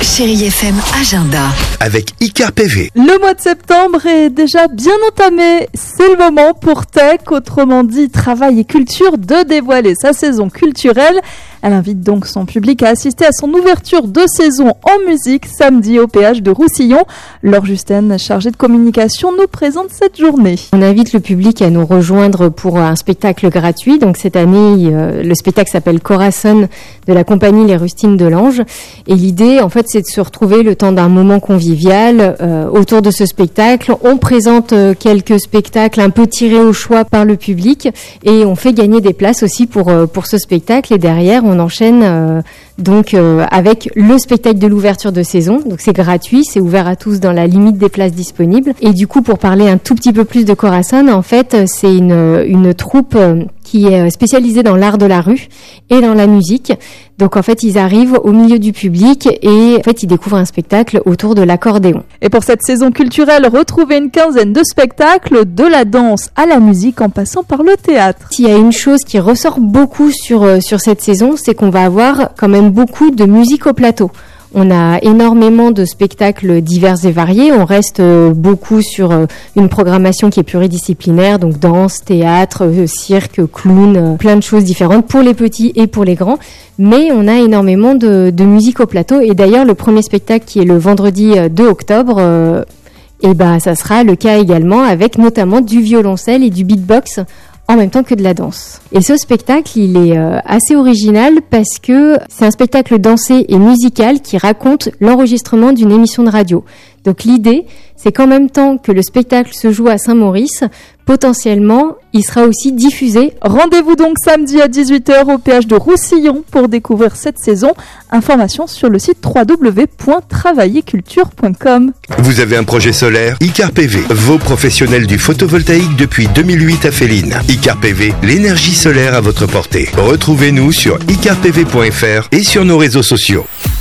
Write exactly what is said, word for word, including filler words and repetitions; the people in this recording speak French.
Chérie F M Agenda. Avec Icar P V. Le mois de septembre est déjà bien entamé. C'est le moment pour Tech, autrement dit Travail et Culture, de dévoiler sa saison culturelle. Elle invite donc son public à assister à son ouverture de saison en musique samedi au péage de Roussillon. Laure Justen, chargée de communication, nous présente cette journée. On invite le public à nous rejoindre pour un spectacle gratuit. Donc cette année, euh, le spectacle s'appelle Corazon de la compagnie Les Rustines de l'Ange. Et l'idée, en fait, c'est de se retrouver le temps d'un moment convivial euh, autour de ce spectacle. On présente euh, quelques spectacles un peu tirés au choix par le public et on fait gagner des places aussi pour euh, pour ce spectacle. Et derrière, on enchaîne euh, donc euh, avec le spectacle de l'ouverture de saison. Donc c'est gratuit, c'est ouvert à tous dans la limite des places disponibles. Et du coup, pour parler un tout petit peu plus de Corazon, en fait, c'est une une troupe euh, qui est spécialisée dans l'art de la rue et dans la musique. Donc en fait, ils arrivent au milieu du public et en fait, ils découvrent un spectacle autour de l'accordéon. Et pour cette saison culturelle, retrouvez une quinzaine de spectacles, de la danse à la musique en passant par le théâtre. S'il y a une chose qui ressort beaucoup sur sur cette saison, c'est qu'on va avoir quand même beaucoup de musique au plateau. On a énormément de spectacles divers et variés. On reste beaucoup sur une programmation qui est pluridisciplinaire, donc danse, théâtre, cirque, clown, plein de choses différentes pour les petits et pour les grands. Mais on a énormément de, de musique au plateau. Et d'ailleurs, le premier spectacle qui est le vendredi deux octobre, euh, et ben, ça sera le cas également avec notamment du violoncelle et du beatbox en même temps que de la danse. Et ce spectacle, il est euh, assez original parce que c'est un spectacle dansé et musical qui raconte l'enregistrement d'une émission de radio. Donc l'idée, c'est qu'en même temps que le spectacle se joue à Saint-Maurice, potentiellement, il sera aussi diffusé. Rendez-vous donc samedi à dix-huit heures au péage de Roussillon pour découvrir cette saison. Information sur le site w w w point travailler culture point com. Vous avez un projet solaire? Icar P V, vos professionnels du photovoltaïque depuis deux mille huit à Féline. Icar P V, l'énergie solaire à votre portée. Retrouvez-nous sur icar p v point f r et sur nos réseaux sociaux.